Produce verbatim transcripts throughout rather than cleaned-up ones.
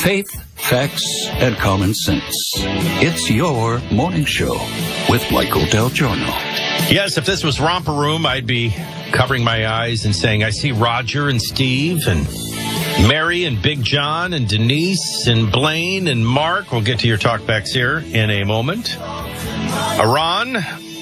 Faith, facts, and common sense. It's your morning show with Michael Del Giorno. Yes, if this was Romper Room, I'd be covering my eyes and saying, I see Roger and Steve and Mary and Big John and Denise and Blaine and Mark. We'll get to your talkbacks here in a moment. Iran,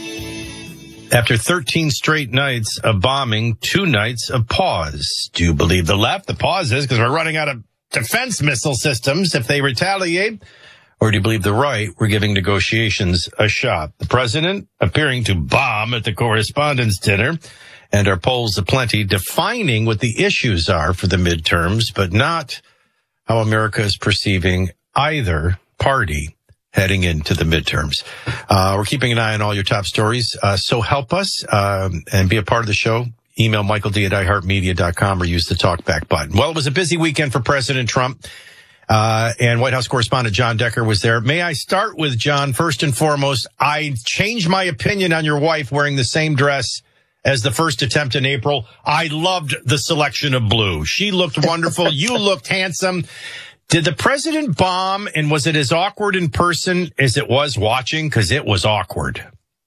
after thirteen straight nights of bombing, two nights of pause. Do you believe the left? The pause is because we're running out of defense missile systems if they retaliate. Or do you believe the right? We're giving negotiations a shot. The president appearing to bomb at the correspondents' dinner, and our polls aplenty defining what the issues are for the midterms, but not how America is perceiving either party heading into the midterms. Uh, we're keeping an eye on all your top stories. Uh, so help us um, and be a part of the show. Email Michael D at i heart media dot com or use the talkback button. Well, it was a busy weekend for President Trump. Uh, and White House correspondent John Decker was there. May I start with, John, first and foremost, I changed my opinion on your wife wearing the same dress as the first attempt in April. I loved the selection of blue. She looked wonderful. You looked handsome. Did the president bomb, and was it as awkward in person as it was watching? Because it was awkward.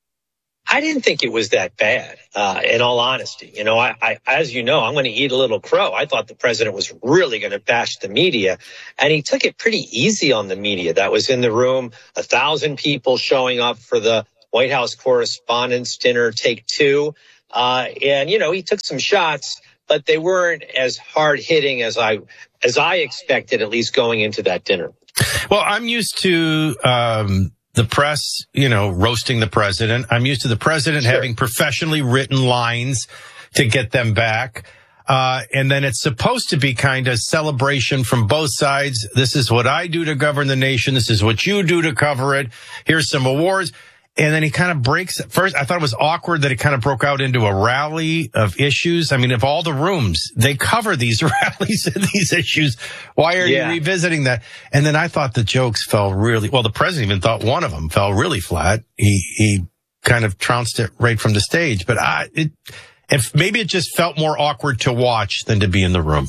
I didn't think it was that bad, uh, in all honesty. You know, I, I, as you know, I'm going to eat a little crow. I thought the president was really going to bash the media, and he took it pretty easy on the media that was in the room. A thousand people showing up for the White House Correspondents' Dinner, take two. Uh, and, you know, he took some shots, but they weren't as hard hitting as I, as I expected, at least going into that dinner. Well, I'm used to, um, the press, you know, roasting the president. I'm used to the president sure. having professionally written lines to get them back. Uh, and then it's supposed to be kind of celebration from both sides. This is what I do to govern the nation. This is what you do to cover it. Here's some awards. And then he kind of breaks. First, I thought it was awkward that it kind of broke out into a rally of issues. I mean, of all the rooms, they cover these rallies and these issues. Why are yeah. you revisiting that? And then I thought the jokes fell really, well, the president even thought one of them fell really flat. He, he kind of trounced it right from the stage. But I, it, if maybe it just felt more awkward to watch than to be in the room.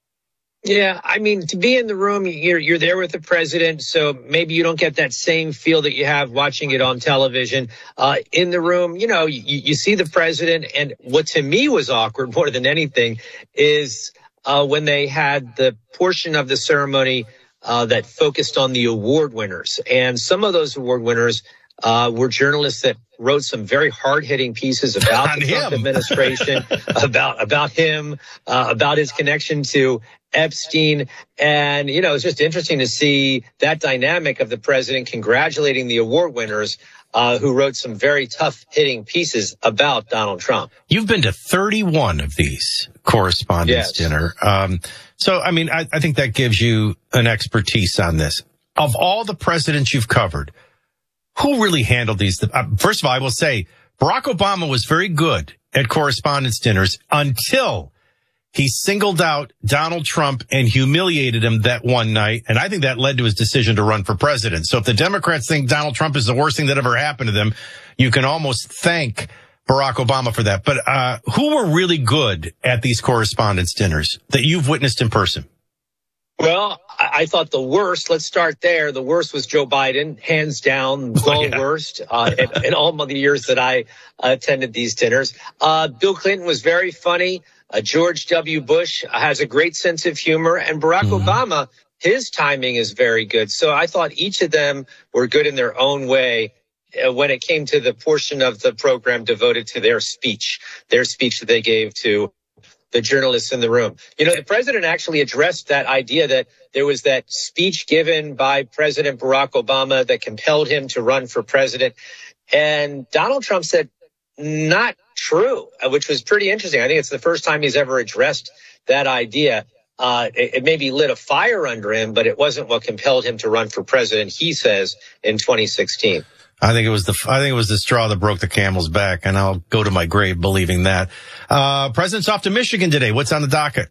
Yeah, I mean, to be in the room, you're you're there with the president, so maybe you don't get that same feel that you have watching it on television. Uh, in the room, you know, you, you see the president, and what to me was awkward more than anything is uh, when they had the portion of the ceremony uh, that focused on the award winners. And some of those award winners uh, were journalists that wrote some very hard-hitting pieces about the Trump administration, about about him, uh, about his connection to Epstein. And, you know, it's just interesting to see that dynamic of the president congratulating the award winners uh, who wrote some very tough-hitting pieces about Donald Trump. You've been to thirty-one of these correspondents' yes. dinner. Um, so, I mean, I, I think that gives you an expertise on this. Of all the presidents you've covered, who really handled these? Uh, first of all, I will say Barack Obama was very good at correspondence dinners until he singled out Donald Trump and humiliated him that one night. And I think that led to his decision to run for president. So if the Democrats think Donald Trump is the worst thing that ever happened to them, you can almost thank Barack Obama for that. But uh who were really good at these correspondence dinners that you've witnessed in person? Well, I thought the worst, let's start there. The worst was Joe Biden, hands down, the oh, yeah. worst uh, in, in all the years that I attended these dinners. Uh, Bill Clinton was very funny. Uh, George W. Bush has a great sense of humor. And Barack mm-hmm. Obama, his timing is very good. So I thought each of them were good in their own way uh, when it came to the portion of the program devoted to their speech, their speech that they gave to the journalists in the room. You know, the president actually addressed that idea that there was that speech given by President Barack Obama that compelled him to run for president. And Donald Trump said, not true, which was pretty interesting. I think it's the first time he's ever addressed that idea. Uh, it, it maybe lit a fire under him, but it wasn't what compelled him to run for president, he says, in twenty sixteen. I think it was the I think it was the straw that broke the camel's back, and I'll go to my grave believing that. Uh, President's off to Michigan today. What's on the docket?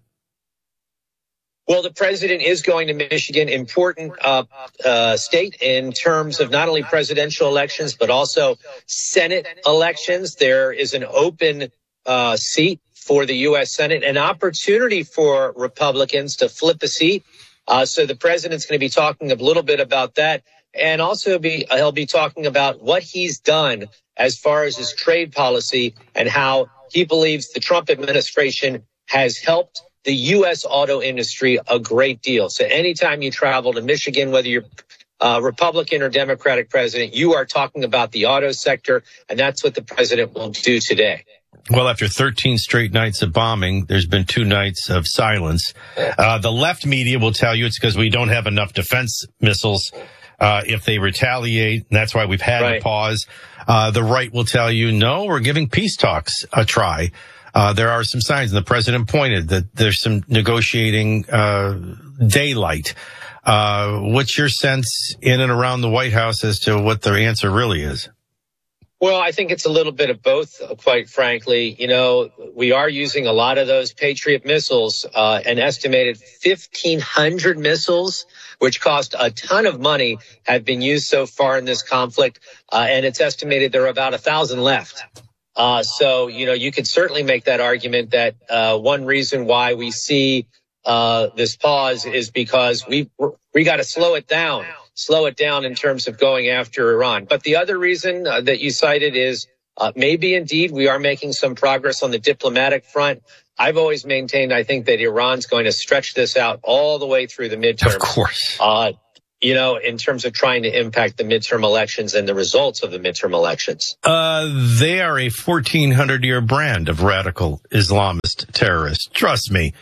Well, the president is going to Michigan, important uh, uh, state in terms of not only presidential elections, but also Senate elections. There is an open uh, seat for the U S Senate, an opportunity for Republicans to flip a seat Uh, so the president's going to be talking a little bit about that. And also be, uh, he'll be talking about what he's done as far as his trade policy and how he believes the Trump administration has helped the U S auto industry a great deal. So anytime you travel to Michigan, whether you're uh, Republican or Democratic president, you are talking about the auto sector, and that's what the president will do today. Well, after thirteen straight nights of bombing, there's been two nights of silence. Uh, the left media will tell you it's because we don't have enough defense missiles. Uh, if they retaliate, that's why we've had right. to pause. Uh, the right will tell you, no, we're giving peace talks a try. Uh, there are some signs, and the president pointed that there's some negotiating uh, daylight. Uh, what's your sense in and around the White House as to what the answer really is? Well, I think it's a little bit of both, quite frankly. You know, we are using a lot of those Patriot missiles, uh, an estimated fifteen hundred missiles, which cost a ton of money, have been used so far in this conflict. Uh, and it's estimated there are about a thousand left. Uh, so, you know, you could certainly make that argument that, uh, one reason why we see, uh, this pause is because we, we got to slow it down. slow it down in terms of going after Iran. But the other reason uh, that you cited is uh, maybe indeed we are making some progress on the diplomatic front. I've always maintained, I think, that Iran's going to stretch this out all the way through the midterms. Of course. Uh, you know, in terms of trying to impact the midterm elections and the results of the midterm elections. Uh, they are a fourteen hundred year brand of radical Islamist terrorists. Trust me.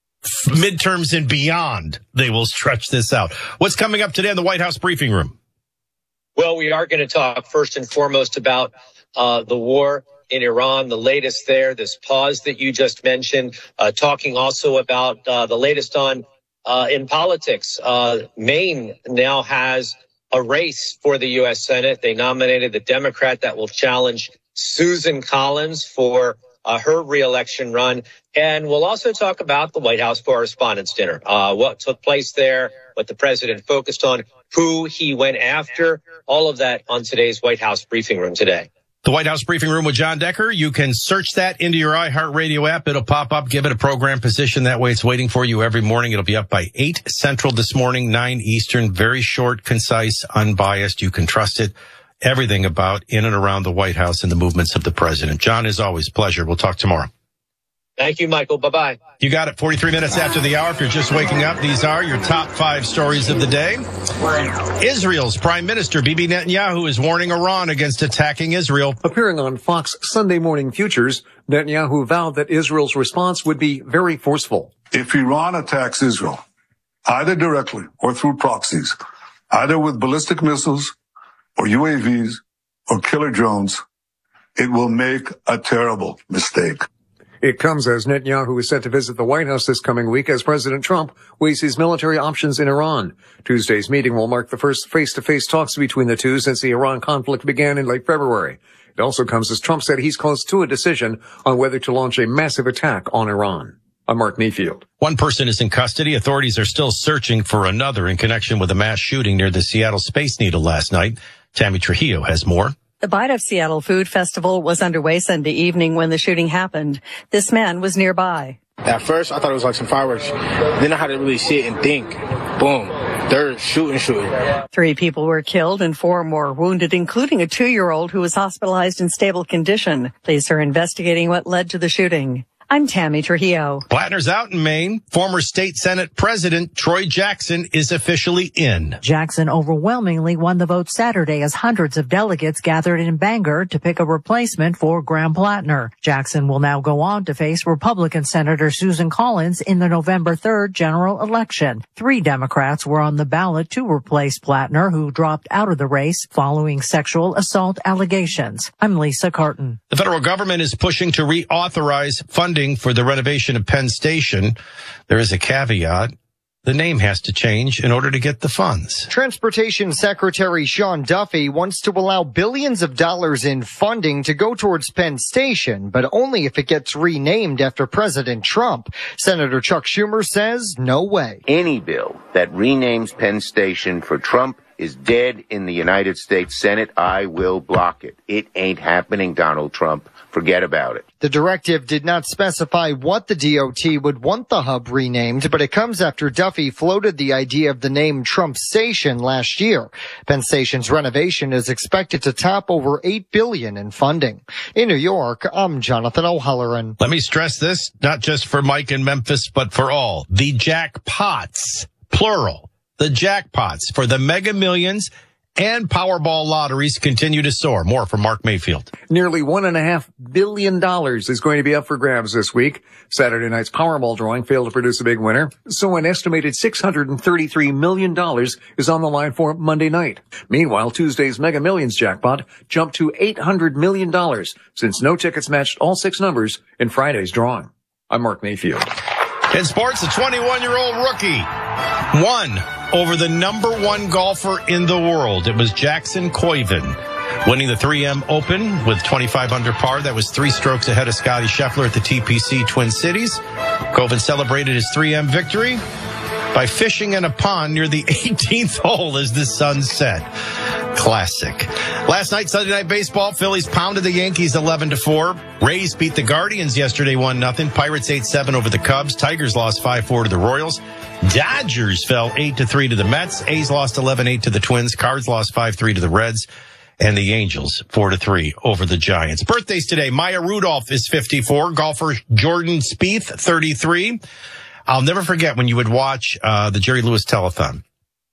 Midterms and beyond, they will stretch this out. What's coming up today in the White House briefing room? Well, we are going to talk first and foremost about uh, the war in Iran, the latest there, this pause that you just mentioned, uh, talking also about uh, the latest on uh, in politics. Uh, Maine now has a race for the U S Senate. They nominated the Democrat that will challenge Susan Collins for Uh, her reelection run. And we'll also talk about the White House Correspondents' Dinner, uh, what took place there, what the president focused on, who he went after, all of that on today's White House briefing room today. The White House briefing room with John Decker. You can search that into your iHeartRadio app. It'll pop up. Give it a program position. That way it's waiting for you every morning. It'll be up by eight Central this morning, nine Eastern. Very short, concise, unbiased. You can trust it. Everything about in and around the White House and the movements of the president. John, as always, pleasure. We'll talk tomorrow. Thank you, Michael. Bye-bye. You got it. forty-three minutes after the hour. If you're just waking up, these are your top five stories of the day. Israel's Prime Minister Bibi Netanyahu is warning Iran against attacking Israel. Appearing on Fox Sunday Morning Futures, Netanyahu vowed that Israel's response would be very forceful. If Iran attacks Israel, either directly or through proxies, either with ballistic missiles or U A Vs or killer drones, it will make a terrible mistake. It comes as Netanyahu is set to visit the White House this coming week as President Trump weighs his military options in Iran. Tuesday's meeting will mark the first face-to-face talks between the two since the Iran conflict began in late February. It also comes as Trump said he's close to a decision on whether to launch a massive attack on Iran. I'm Mark Mayfield. One person is in custody. Authorities are still searching for another in connection with a mass shooting near the Seattle Space Needle last night. Tammy Trujillo has more. The Bite of Seattle Food Festival was underway Sunday evening when the shooting happened. This man was nearby. At first, I thought it was like some fireworks. Then I had to really sit and think. Boom. They're shooting, shooting. Three people were killed and four more wounded, including a two-year-old who was hospitalized in stable condition. Police are investigating what led to the shooting. I'm Tammy Trujillo. Blattner's out in Maine. Former state Senate President Troy Jackson is officially in. Jackson overwhelmingly won the vote Saturday as hundreds of delegates gathered in Bangor to pick a replacement for Graham Blattner. Jackson will now go on to face Republican Senator Susan Collins in the November third general election. Three Democrats were on the ballot to replace Blattner, who dropped out of the race following sexual assault allegations. I'm Lisa Carton. The federal government is pushing to reauthorize funding for the renovation of Penn Station. There is a caveat. The name has to change in order to get the funds. Transportation Secretary Sean Duffy wants to allow billions of dollars in funding to go towards Penn Station, but only if it gets renamed after President Trump. Senator Chuck Schumer says no way. Any bill that renames Penn Station for Trump is dead in the United States Senate. I will block it. It ain't happening, Donald Trump. Forget about it. The directive did not specify what the D O T would want the hub renamed, but it comes after Duffy floated the idea of the name Trump Station last year. Penn Station's renovation is expected to top over eight billion dollars in funding. In New York, I'm Jonathan O'Halloran. Let me stress this, not just for Mike in Memphis, but for all. The jackpots, plural, the jackpots for the Mega Millions and Powerball lotteries continue to soar. More from Mark Mayfield. Nearly one and a half billion dollars is going to be up for grabs this week. Saturday night's Powerball drawing failed to produce a big winner, so an estimated six hundred thirty-three million dollars is on the line for Monday night. Meanwhile, Tuesday's Mega Millions jackpot jumped to eight hundred million dollars since no tickets matched all six numbers in Friday's drawing. I'm Mark Mayfield. In sports, a twenty-one-year-old rookie won over the number one golfer in the world. It was Jackson Koivin, winning the three M Open with twenty-five under par. That was three strokes ahead of Scotty Scheffler at the T P C Twin Cities. Koivin celebrated his three M victory by fishing in a pond near the eighteenth hole as the sun set. Classic. Last night, Sunday Night Baseball, Phillies pounded the Yankees eleven to four. Rays beat the Guardians yesterday one nothing. Pirates eight seven over the Cubs. Tigers lost five four to the Royals. Dodgers fell eight to three to the Mets. A's lost eleven eight to the Twins. Cards lost five three to the Reds. And the Angels four to three over the Giants. Birthdays today. Maya Rudolph is fifty-four. Golfer Jordan Spieth, thirty-three. I'll never forget when you would watch uh, the Jerry Lewis Telethon.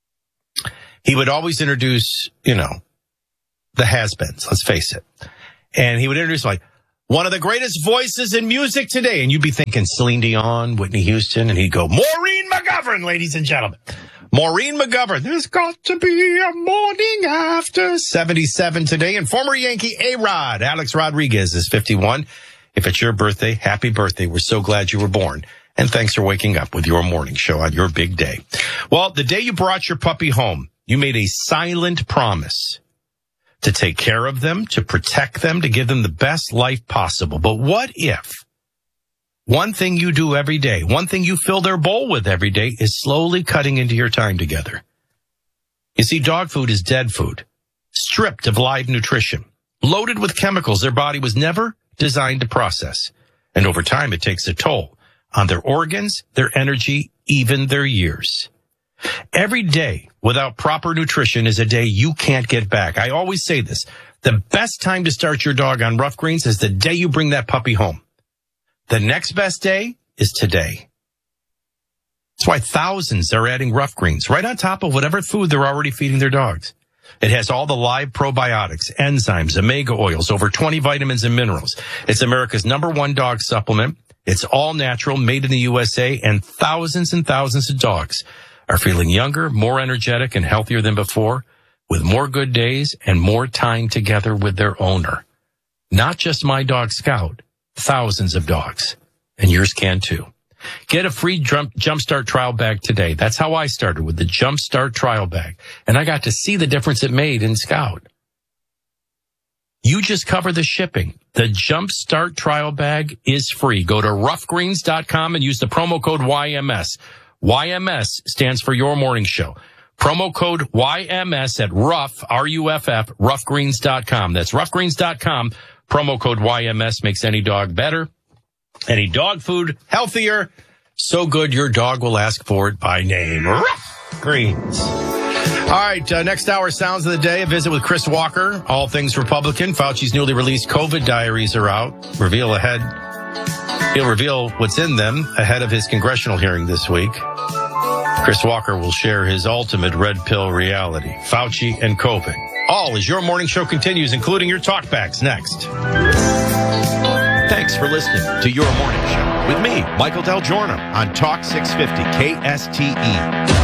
He would always introduce, you know, the has-beens, let's face it. And he would introduce, like, one of the greatest voices in music today. And you'd be thinking Celine Dion, Whitney Houston, and he'd go, Maureen McGovern, ladies and gentlemen. Maureen McGovern. There's got to be a morning after. seventy-seven today. And former Yankee A-Rod, Alex Rodriguez, is fifty-one. If it's your birthday, happy birthday. We're so glad you were born. And thanks for waking up with your morning show on your big day. Well, the day you brought your puppy home, you made a silent promise to take care of them, to protect them, to give them the best life possible. But what if one thing you do every day, one thing you fill their bowl with every day is slowly cutting into your time together? You see, dog food is dead food, stripped of live nutrition, loaded with chemicals their body was never designed to process. And over time, it takes a toll on their organs, their energy, even their years. Every day without proper nutrition is a day you can't get back. I always say this. The best time to start your dog on Rough Greens is the day you bring that puppy home. The next best day is today. That's why thousands are adding Rough Greens right on top of whatever food they're already feeding their dogs. It has all the live probiotics, enzymes, omega oils, over twenty vitamins and minerals. It's America's number one dog supplement. It's all natural, made in the U S A, and thousands and thousands of dogs are feeling younger, more energetic, and healthier than before, with more good days and more time together with their owner. Not just my dog Scout, thousands of dogs, and yours can too. Get a free jump, Jumpstart trial bag today. That's how I started, with the Jumpstart trial bag, and I got to see the difference it made in Scout. You just cover the shipping. The Jumpstart trial bag is free. Go to rough greens dot com and use the promo code Y M S. Y M S stands for Your Morning Show. Promo code Y M S at Ruff, R U F F, rough greens dot com. That's rough greens dot com. Promo code Y M S makes any dog better, any dog food healthier, so good your dog will ask for it by name. Rough Greens. All right, uh, next hour, Sounds of the Day, a visit with Chris Walker, all things Republican. Fauci's newly released COVID diaries are out. Reveal ahead. He'll reveal what's in them ahead of his congressional hearing this week. Chris Walker will share his ultimate red pill reality, Fauci and COVID. All as your morning show continues, including your talkbacks next. Thanks for listening to Your Morning Show with me, Michael Del Giorno, on Talk six fifty K S T E.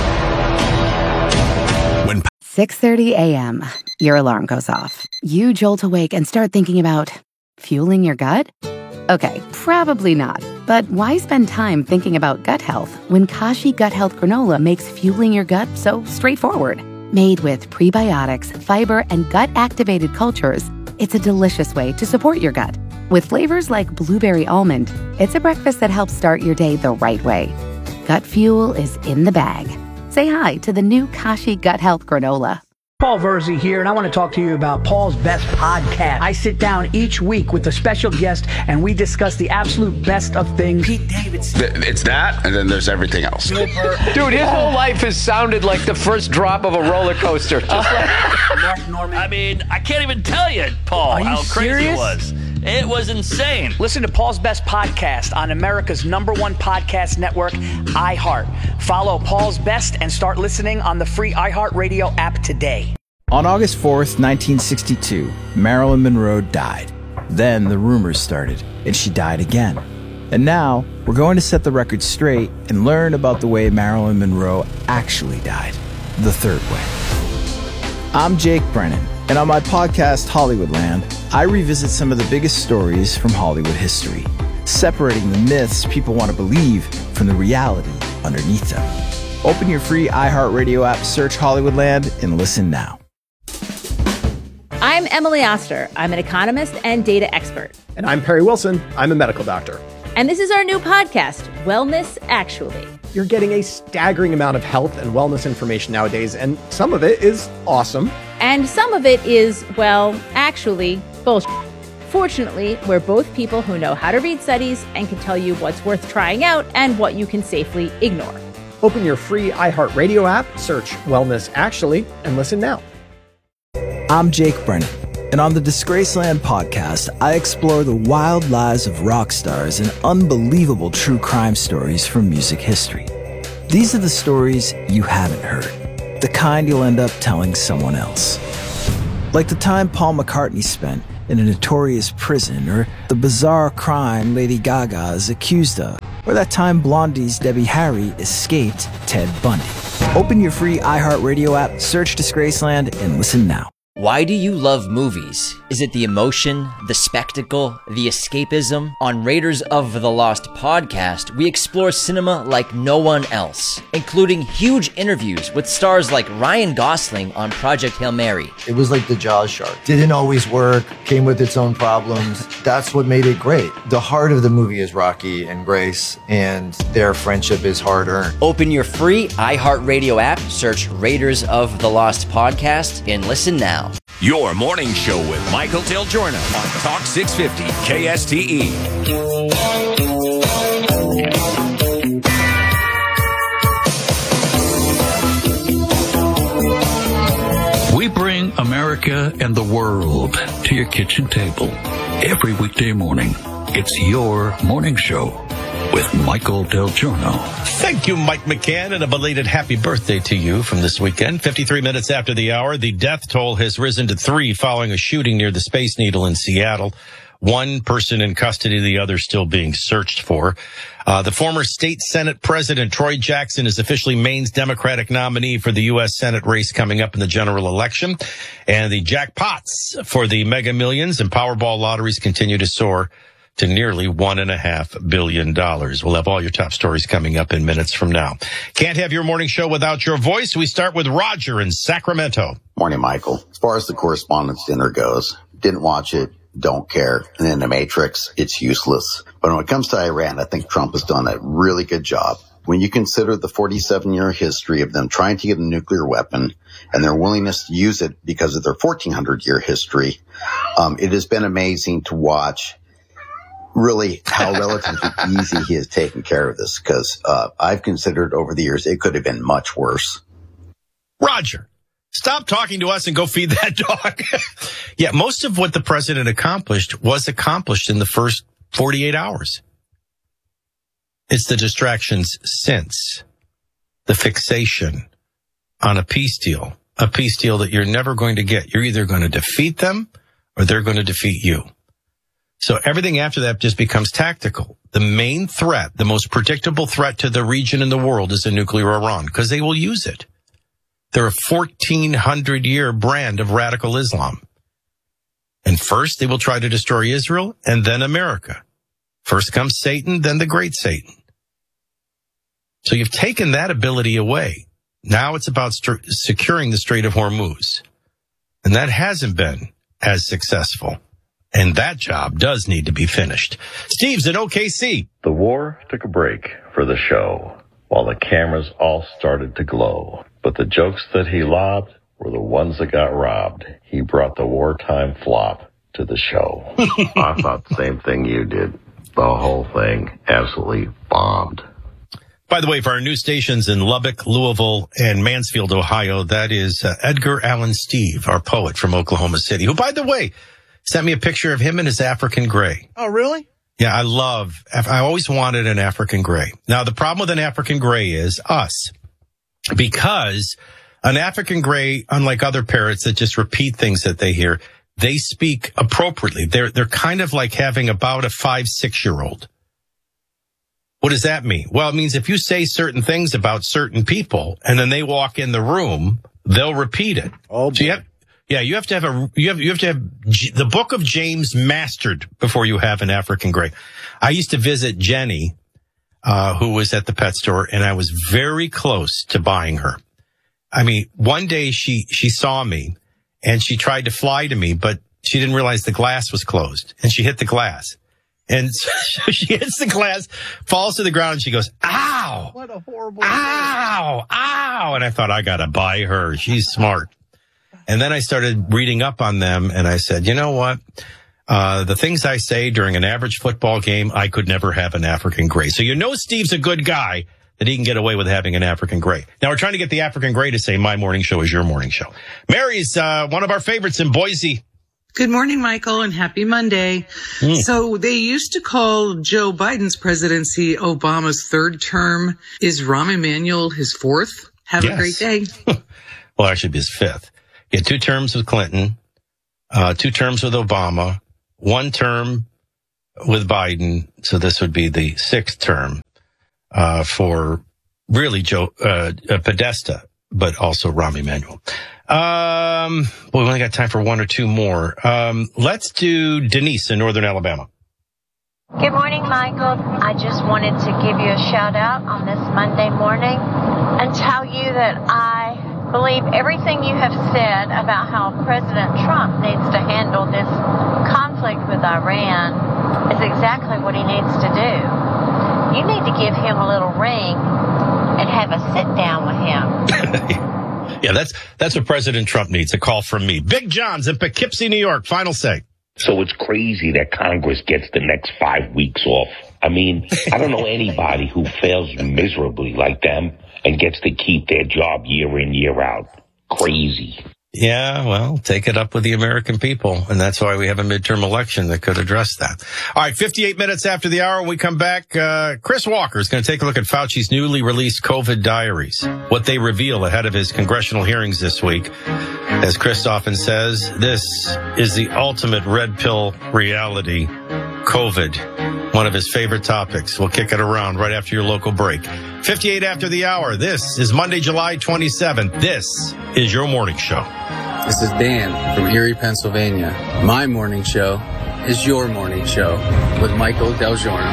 When six thirty a.m., your alarm goes off. You jolt awake and start thinking about fueling your gut? Okay, probably not. But why spend time thinking about gut health when Kashi Gut Health Granola makes fueling your gut so straightforward? Made with prebiotics, fiber, and gut-activated cultures, it's a delicious way to support your gut. With flavors like blueberry almond, it's a breakfast that helps start your day the right way. Gut fuel is in the bag. Say hi to the new Kashi Gut Health Granola. Paul Verzi here, and I want to talk to you about Paul's Best Podcast. I sit down each week with a special guest, and we discuss the absolute best of things. Pete Davidson. It's that, and then there's everything else. Dude, his whole life has sounded like the first drop of a roller coaster. Just like Mark Norman. I mean, I can't even tell you, Paul, Are you how crazy serious? it was. It was insane. Listen to Paul's Best Podcast on America's number one podcast network, iHeart. Follow Paul's Best and start listening on the free iHeartRadio app today. On August fourth, nineteen sixty-two, Marilyn Monroe died. Then the rumors started, and she died again. And now, we're going to set the record straight and learn about the way Marilyn Monroe actually died. The third way. I'm Jake Brennan, and on my podcast, Hollywoodland, I revisit some of the biggest stories from Hollywood history, separating the myths people want to believe from the reality underneath them. Open your free iHeartRadio app, search Hollywoodland, and listen now. I'm Emily Oster. I'm an economist and data expert. And I'm Perry Wilson. I'm a medical doctor. And this is our new podcast, Wellness Actually. You're getting a staggering amount of health and wellness information nowadays, and some of it is awesome. And some of it is, well, actually, bullshit. Fortunately, we're both people who know how to read studies and can tell you what's worth trying out and what you can safely ignore. Open your free iHeartRadio app, search Wellness Actually, and listen now. I'm Jake Brennan, and on the Disgraceland podcast, I explore the wild lives of rock stars and unbelievable true crime stories from music history. These are the stories you haven't heard, the kind you'll end up telling someone else. Like the time Paul McCartney spent in a notorious prison, or the bizarre crime Lady Gaga is accused of, or that time Blondie's Debbie Harry escaped Ted Bundy. Open your free iHeartRadio app, search Disgraceland, and listen now. Why do you love movies? Is it the emotion, the spectacle, the escapism? On Raiders of the Lost podcast, we explore cinema like no one else, including huge interviews with stars like Ryan Gosling on Project Hail Mary. It was like the Jaws shark. Didn't always work, came with its own problems. That's what made it great. The heart of the movie is Rocky and Grace, and their friendship is hard-earned. Open your free iHeartRadio app, search Raiders of the Lost podcast, and listen now. Your morning show with Michael Del Giorno on Talk six fifty K S T E. We bring America and the world to your kitchen table every weekday morning. It's your morning show with Michael Del Giorno. Thank you, Mike McCann, and a belated happy birthday to you from this weekend. fifty-three minutes after the hour, the death toll has risen to three following a shooting near the Space Needle in Seattle. One person in custody, the other still being searched for. Uh, the former state Senate president, Troy Jackson, is officially Maine's Democratic nominee for the U S Senate race coming up in the general election. And the jackpots for the Mega Millions and Powerball lotteries continue to soar to nearly one and a half billion dollars. We'll have all your top stories coming up in minutes from now. Can't have your morning show without your voice. We start with Roger in Sacramento. Morning, Michael. As far as the Correspondents' Dinner goes, didn't watch it, don't care. And then The Matrix, it's useless. But when it comes to Iran, I think Trump has done a really good job. When you consider the forty-seven year history of them trying to get a nuclear weapon and their willingness to use it because of their fourteen hundred year history, um, it has been amazing to watch really how relatively easy he has taken care of this, because uh, I've considered over the years it could have been much worse. Roger, stop talking to us and go feed that dog. Yeah, most of what the president accomplished was accomplished in the first forty-eight hours. It's the distractions since, the fixation on a peace deal, a peace deal that you're never going to get. You're either going to defeat them or they're going to defeat you. So everything after that just becomes tactical. The main threat, the most predictable threat to the region and the world is a nuclear Iran, because they will use it. They're a fourteen hundred year brand of radical Islam. And first they will try to destroy Israel and then America. First comes Satan, then the great Satan. So you've taken that ability away. Now it's about st- securing the Strait of Hormuz. And that hasn't been as successful. And that job does need to be finished. Steve's in O K C. The war took a break for the show while the cameras all started to glow. But the jokes that he lobbed were the ones that got robbed. He brought the wartime flop to the show. I thought the same thing you did. The whole thing absolutely bombed. By the way, for our news stations in Lubbock, Louisville, and Mansfield, Ohio, that is uh, Edgar Allan Steve, our poet from Oklahoma City, who, by the way, sent me a picture of him in his African gray. Oh, really? Yeah, I love, I always wanted an African gray. Now, the problem with an African gray is us. Because an African gray, unlike other parrots that just repeat things that they hear, they speak appropriately. They're, they're kind of like having about a five, six-year-old. What does that mean? Well, it means if you say certain things about certain people and then they walk in the room, they'll repeat it. Oh, so you have, yeah, you have to have a, you have, you have to have G, the Book of James mastered before you have an African gray. I used to visit Jenny, uh, who was at the pet store, and I was very close to buying her. I mean, one day she, she saw me and she tried to fly to me, but she didn't realize the glass was closed and she hit the glass. And so she hits the glass, falls to the ground, and she goes, ow! What a horrible... Ow! Ow! And I thought, I gotta buy her. She's smart. And then I started reading up on them, and I said, you know what? Uh, the things I say during an average football game, I could never have an African gray. So you know Steve's a good guy that he can get away with having an African gray. Now we're trying to get the African gray to say my morning show is your morning show. Mary's uh, one of our favorites in Boise. Good morning, Michael, and happy Monday. Mm. So they used to call Joe Biden's presidency Obama's third term. Is Rahm Emanuel his fourth? Have yes. a great day. Well, actually, it'd be his fifth. He had two terms with Clinton, uh, two terms with Obama, one term with Biden. So this would be the sixth term uh, for really Joe uh, Podesta, but also Rahm Emanuel. Um, well, we only got time for one or two more. Um, let's do Denise in Northern Alabama. Good morning, Michael. I just wanted to give you a shout out on this Monday morning and tell you that I believe everything you have said about how President Trump needs to handle this conflict with Iran is exactly what he needs to do. You need to give him a little ring and have a sit down with him. Yeah, that's that's what President Trump needs, a call from me. Big John's in Poughkeepsie, New York. Final say. So it's crazy that Congress gets the next five weeks off. I mean, I don't know anybody who fails miserably like them and gets to keep their job year in, year out. Crazy. Yeah, well, take it up with the American people, and that's why we have a midterm election that could address that. All right, fifty-eight minutes after the hour, when we come back, uh, Chris Walker is going to take a look at Fauci's newly released COVID diaries, what they reveal ahead of his congressional hearings this week. As Chris often says, this is the ultimate red pill reality, COVID, one of his favorite topics. We'll kick it around right after your local break. fifty-eight after the hour. This is Monday, July twenty-seventh. This is your morning show. This is Dan from Erie, Pennsylvania. My morning show is your morning show with Michael Del Giorno.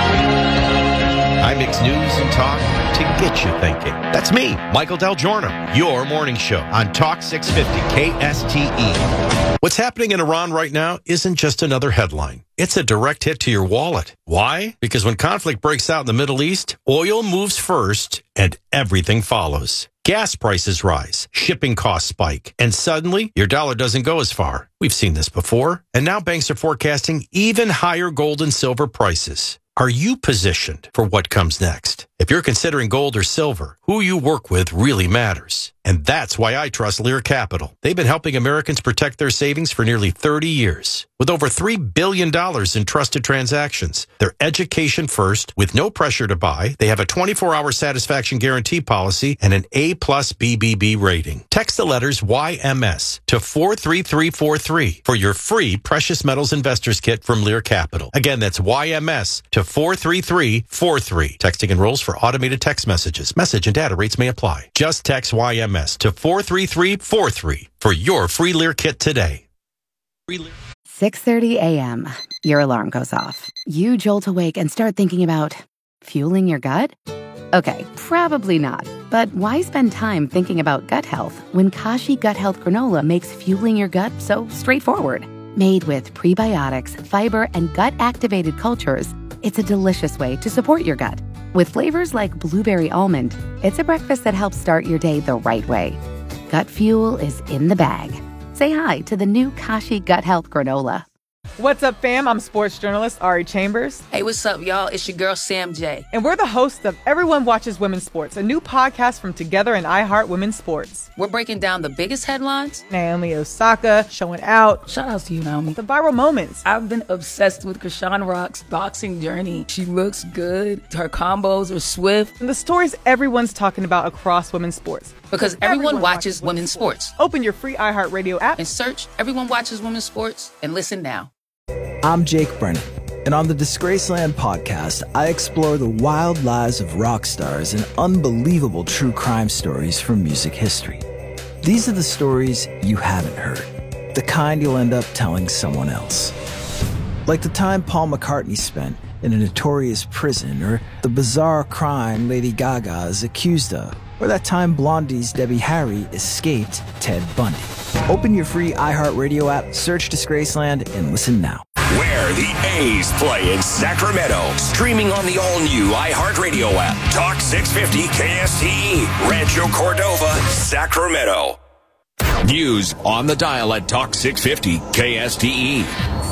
I mix news and talk to get you thinking. That's me, Michael Del Giorno, your morning show on Talk six fifty K S T E. What's happening in Iran right now isn't just another headline. It's a direct hit to your wallet. Why? Because when conflict breaks out in the Middle East, oil moves first and everything follows. Gas prices rise, shipping costs spike, and suddenly your dollar doesn't go as far. We've seen this before, and now banks are forecasting even higher gold and silver prices. Are you positioned for what comes next? If you're considering gold or silver, who you work with really matters. And that's why I trust Lear Capital. They've been helping Americans protect their savings for nearly thirty years. With over three billion dollars in trusted transactions, they're education first, with no pressure to buy. They have a twenty-four hour satisfaction guarantee policy and an A plus B B B rating. Text the letters Y M S to four three three four three for your free Precious Metals Investors Kit from Lear Capital. Again, that's Y M S to four three three four three. Texting enrolls for automated text messages. Message and data rates may apply. Just text Y M S to four three three four three for your free Lear kit today. six thirty a.m. Your alarm goes off. You jolt awake and start thinking about fueling your gut? Okay, probably not. But why spend time thinking about gut health when Kashi Gut Health Granola makes fueling your gut so straightforward? Made with prebiotics, fiber, and gut-activated cultures, it's a delicious way to support your gut. With flavors like blueberry almond, it's a breakfast that helps start your day the right way. gut fuel is in the bag. Say hi to the new Kashi Gut Health Granola. What's up, fam? I'm sports journalist Ari Chambers. Hey, what's up, y'all? It's your girl, Sam J. And we're the hosts of Everyone Watches Women's Sports, a new podcast from Together and iHeart Women's Sports. We're breaking down the biggest headlines. Naomi Osaka showing out. Shout out to you, Naomi. The viral moments. I've been obsessed with Krishan Rock's boxing journey. She looks good. Her combos are swift. And the stories everyone's talking about across women's sports. Because everyone, everyone watches, watches women's sports. sports. Open your free iHeartRadio app and search Everyone Watches Women's Sports and listen now. I'm Jake Brennan, and on the Disgraceland podcast, I explore the wild lives of rock stars and unbelievable true crime stories from music history. These are the stories you haven't heard, the kind you'll end up telling someone else. Like the time Paul McCartney spent in a notorious prison, or the bizarre crime Lady Gaga is accused of, or that time Blondie's Debbie Harry escaped Ted Bundy. Open your free iHeartRadio app, search Disgraceland, and listen now. Where the A's play in Sacramento. Streaming on the all-new iHeartRadio app. Talk six fifty K S T E. Rancho Cordova, Sacramento. News on the dial at Talk six fifty K S T E.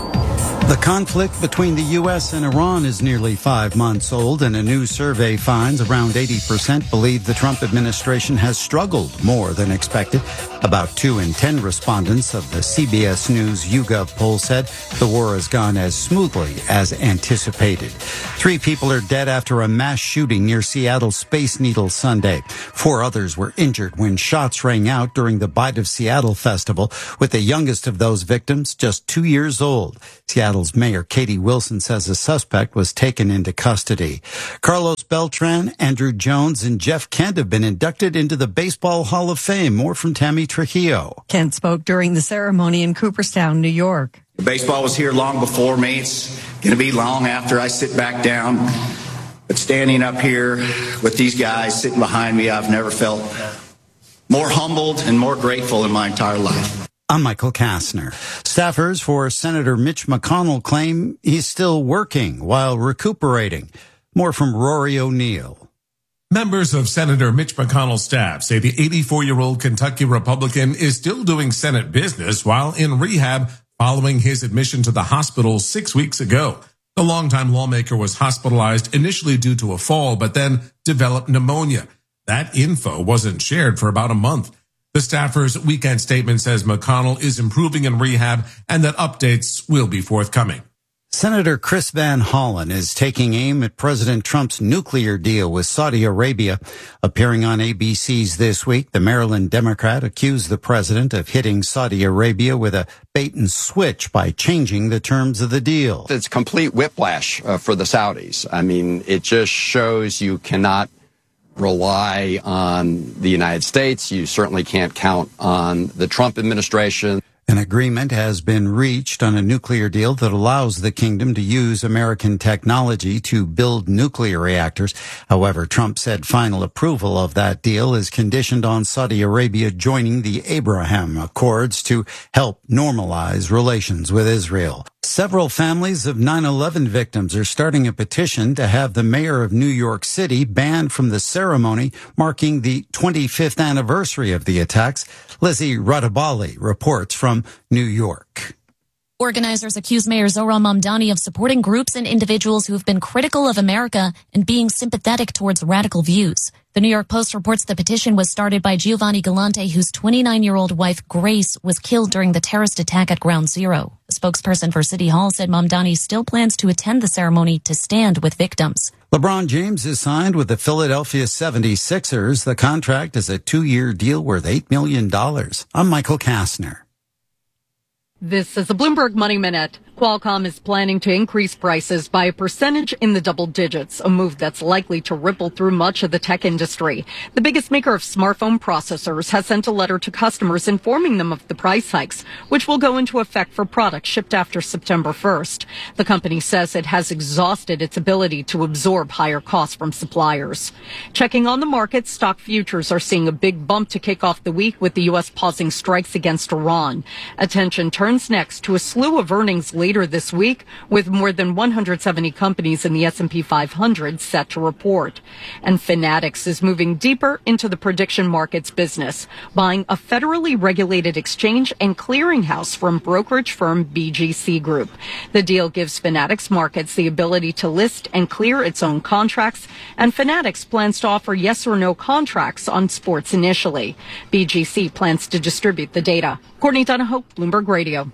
The conflict between the U S and Iran is nearly five months old, and a new survey finds around eighty percent believe the Trump administration has struggled more than expected. About two in ten respondents of the C B S News YouGov poll said the war has gone as smoothly as anticipated. Three people are dead after a mass shooting near Seattle's Space Needle Sunday. Four others were injured when shots rang out during the Bite of Seattle festival, with the youngest of those victims just two years old. Seattle's Mayor Katie Wilson says a suspect was taken into custody. Carlos Beltran, Andrew Jones, and Jeff Kent have been inducted into the Baseball Hall of Fame. More from Tammy Trujillo. Kent spoke during the ceremony in Cooperstown, New York. Baseball was here long before me. It's going to be long after I sit back down. But standing up here with these guys sitting behind me, I've never felt more humbled and more grateful in my entire life. I'm Michael Kastner. Staffers for Senator Mitch McConnell claim he's still working while recuperating. More from Rory O'Neill. Members of Senator Mitch McConnell's staff say the eighty-four-year-old Kentucky Republican is still doing Senate business while in rehab following his admission to the hospital six weeks ago. The longtime lawmaker was hospitalized initially due to a fall, but then developed pneumonia. That info wasn't shared for about a month. The staffer's weekend statement says McConnell is improving in rehab and that updates will be forthcoming. Senator Chris Van Hollen is taking aim at President Trump's nuclear deal with Saudi Arabia. Appearing on A B C's This Week, the Maryland Democrat accused the president of hitting Saudi Arabia with a bait and switch by changing the terms of the deal. It's complete whiplash uh, for the Saudis. I mean, it just shows you cannot rely on the United States. You certainly can't count on the Trump administration. An agreement has been reached on a nuclear deal that allows the kingdom to use American technology to build nuclear reactors. However, Trump said final approval of that deal is conditioned on Saudi Arabia joining the Abraham Accords to help normalize relations with Israel. Several families of nine eleven victims are starting a petition to have the mayor of New York City banned from the ceremony marking the twenty-fifth anniversary of the attacks. Lizzie Radabali reports from New York. Organizers accuse Mayor Zohran Mamdani of supporting groups and individuals who have been critical of America and being sympathetic towards radical views. The New York Post reports the petition was started by Giovanni Galante, whose twenty-nine-year-old wife, Grace, was killed during the terrorist attack at Ground Zero. A spokesperson for City Hall said Mamdani still plans to attend the ceremony to stand with victims. LeBron James is signed with the Philadelphia seventy-sixers. The contract is a two-year deal worth eight million dollars. I'm Michael Kastner. This is a Bloomberg Money Minute. Qualcomm is planning to increase prices by a percentage in the double digits, a move that's likely to ripple through much of the tech industry. The biggest maker of smartphone processors has sent a letter to customers informing them of the price hikes, which will go into effect for products shipped after September first. The company says it has exhausted its ability to absorb higher costs from suppliers. Checking on the market, stock futures are seeing a big bump to kick off the week with the U S pausing strikes against Iran. Attention turns next to a slew of earnings leaders later this week, with more than one hundred seventy companies in the S and P five hundred set to report. And Fanatics is moving deeper into the prediction markets business, buying a federally regulated exchange and clearinghouse from brokerage firm B G C Group. The deal gives Fanatics Markets the ability to list and clear its own contracts, and Fanatics plans to offer yes or no contracts on sports initially. B G C plans to distribute the data. Courtney Donahoe, Bloomberg Radio.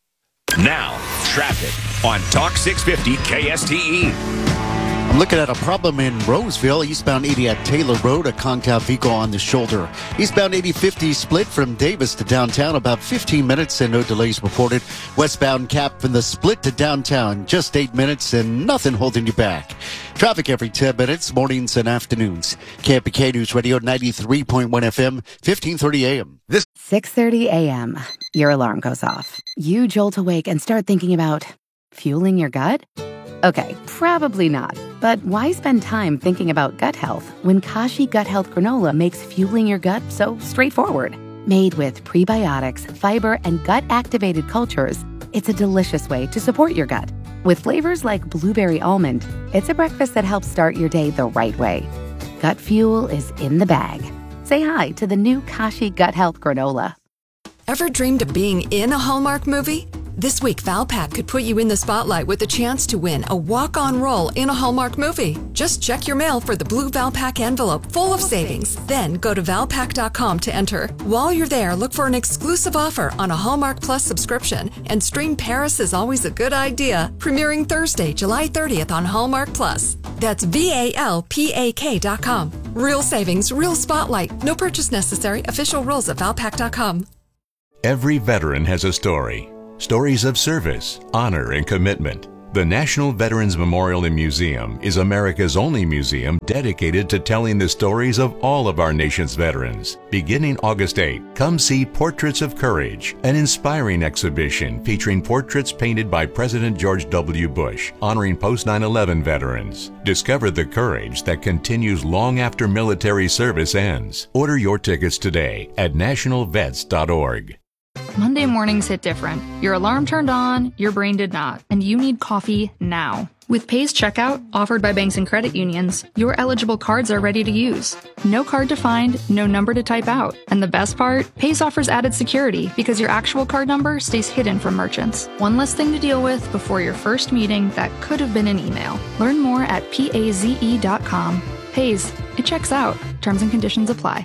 Now, traffic on Talk six fifty K S T E. I'm looking at a problem in Roseville, eastbound eighty at Taylor Road, a conked out vehicle on the shoulder. Eastbound eighty fifty split from Davis to downtown, about fifteen minutes and no delays reported. Westbound Cap from the split to downtown, just eight minutes and nothing holding you back. Traffic every ten minutes, mornings and afternoons. K P K News Radio ninety-three point one F M, fifteen thirty A M. This six thirty A M. Your alarm goes off. You jolt awake and start thinking about fueling your gut? Okay, probably not. But why spend time thinking about gut health when Kashi Gut Health Granola makes fueling your gut so straightforward? Made with prebiotics, fiber, and gut-activated cultures, it's a delicious way to support your gut. With flavors like blueberry almond, it's a breakfast that helps start your day the right way. Gut fuel is in the bag. Say hi to the new Kashi Gut Health Granola. Ever dreamed of being in a Hallmark movie? This week, Valpak could put you in the spotlight with a chance to win a walk-on role in a Hallmark movie. Just check your mail for the blue Valpak envelope full of savings. Then go to valpak dot com to enter. While you're there, look for an exclusive offer on a Hallmark Plus subscription and stream Paris is Always a Good Idea, premiering Thursday, July thirtieth on Hallmark Plus. That's V A L P A K dot com. Real savings, real spotlight. No purchase necessary. Official rules at valpak dot com. Every veteran has a story. Stories of service, honor, and commitment. The National Veterans Memorial and Museum is America's only museum dedicated to telling the stories of all of our nation's veterans. Beginning August eighth, come see Portraits of Courage, an inspiring exhibition featuring portraits painted by President George W. Bush, honoring post nine eleven veterans. Discover the courage that continues long after military service ends. Order your tickets today at national vets dot org. Monday mornings hit different. Your alarm turned on, your brain did not, and you need coffee now. With Pays Checkout, offered by banks and credit unions, your eligible cards are ready to use. No card to find, no number to type out. And the best part, Pays offers added security because your actual card number stays hidden from merchants. One less thing to deal with before your first meeting that could have been an email. Learn more at paze dot com. Pays, it checks out. Terms and conditions apply.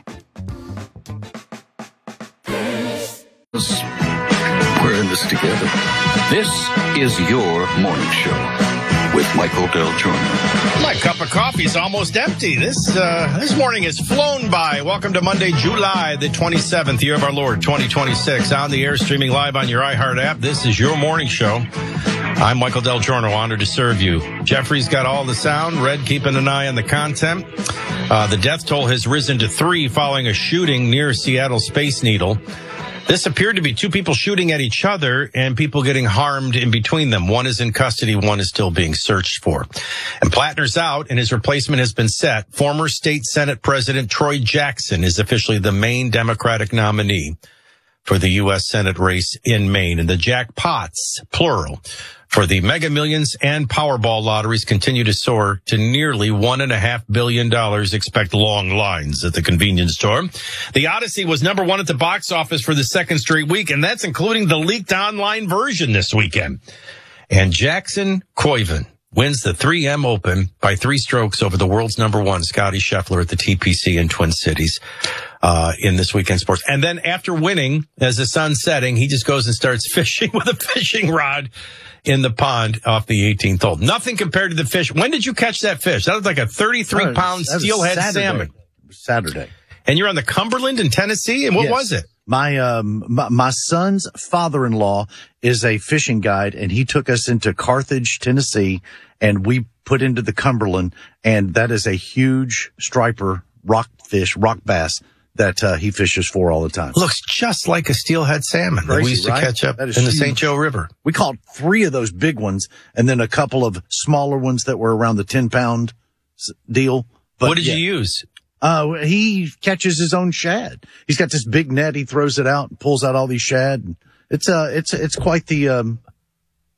We're in this together. This is your morning show with Michael Del Giorno. My cup of coffee is almost empty. This uh, this morning has flown by. Welcome to Monday, July the twenty-seventh, year of our Lord, twenty twenty-six. On the air, streaming live on your iHeart app. This is your morning show. I'm Michael Del Giorno, honored to serve you. Jeffrey's got all the sound. Red keeping an eye on the content. Uh, the death toll has risen to three following a shooting near Seattle Space Needle. This appeared to be two people shooting at each other and people getting harmed in between them. One is in custody, one is still being searched for. And Plattner's out and his replacement has been set. Former State Senate President Troy Jackson is officially the Maine Democratic nominee for the U S Senate race in Maine. And the jackpots, plural, for the Mega Millions and Powerball lotteries continue to soar to nearly one and a half billion dollars. Expect long lines at the convenience store. The Odyssey was number one at the box office for the second straight week, and that's including the leaked online version this weekend. And Jackson Koivu wins the three M Open by three strokes over the world's number one, Scottie Scheffler, at the T P C in Twin Cities. Uh, in this weekend sports. And then after winning, as the sun's setting, he just goes and starts fishing with a fishing rod in the pond off the eighteenth hole. Nothing compared to the fish. When did you catch that fish? That was like a thirty-three pound steelhead salmon. Saturday. And you're on the Cumberland in Tennessee? And what yes. was it? My, um, my, my son's father-in-law is a fishing guide, and he took us into Carthage, Tennessee, and we put into the Cumberland, and that is a huge striper rockfish, rock bass, that uh, he fishes for all the time. Looks just like a steelhead salmon Crazy, that we used to right? catch up in huge. the Saint Joe River. We caught three of those big ones and then a couple of smaller ones that were around the ten pound deal. But what did yeah. you use? Uh, he catches his own shad. He's got this big net. He throws it out and pulls out all these shad. It's uh, it's it's quite the um,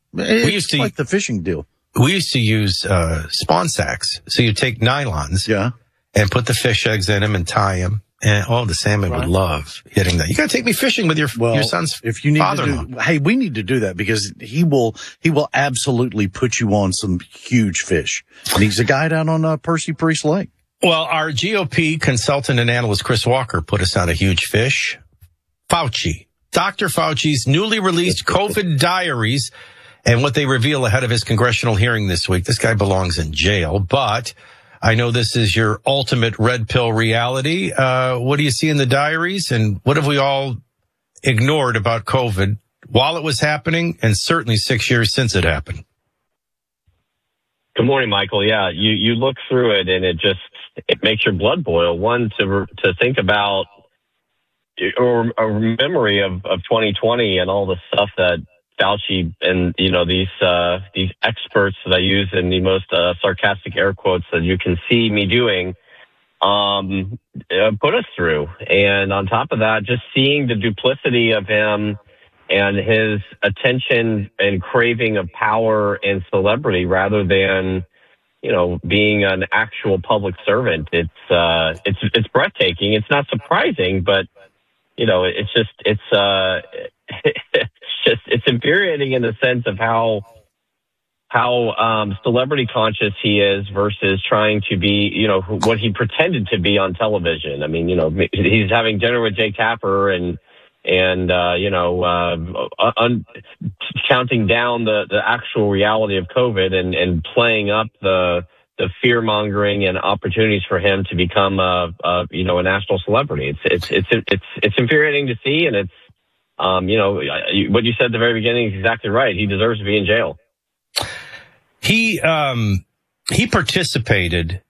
It's we used to like the fishing deal. We used to use uh, spawn sacks. So you take nylons, yeah, and put the fish eggs in them and tie them. And oh, the salmon right. would love hitting that. You got to take me fishing with your well, your son's if you need father-in-law. To do, hey, we need to do that because he will he will absolutely put you on some huge fish. And he's a guy down on uh, Percy Priest Lake. Well, our G O P consultant and analyst Chris Walker put us on a huge fish. Fauci, Doctor Fauci's newly released COVID diaries and what they reveal ahead of his congressional hearing this week. This guy belongs in jail, but I know this is your ultimate red pill reality. Uh, what do you see in the diaries, and what have we all ignored about COVID while it was happening, and certainly six years since it happened? Good morning, Michael. Yeah, you, you look through it, and it just it makes your blood boil. One, to to think about or a memory of, of twenty twenty and all the stuff that Fauci and, you know, these, uh, these experts that I use in the most, uh, sarcastic air quotes that you can see me doing, um, uh, put us through. And on top of that, just seeing the duplicity of him and his attention and craving of power and celebrity rather than, you know, being an actual public servant. It's, uh, it's, it's breathtaking. It's not surprising, but, you know, it's just, it's, uh, it's just, it's infuriating in the sense of how, how, um, celebrity conscious he is versus trying to be, you know, what he pretended to be on television. I mean, you know, he's having dinner with Jake Tapper and, and, uh, you know, uh, un- counting down the, the actual reality of COVID and, and playing up the, the fear mongering and opportunities for him to become a, a, you know, a national celebrity. It's, it's, it's, it's, it's infuriating to see. And it's, um, you know, what you said at the very beginning is exactly right. He deserves to be in jail. He, um, he participated